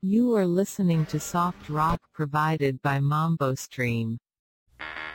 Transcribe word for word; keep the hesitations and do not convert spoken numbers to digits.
You are listening to soft rock provided by MamboStream.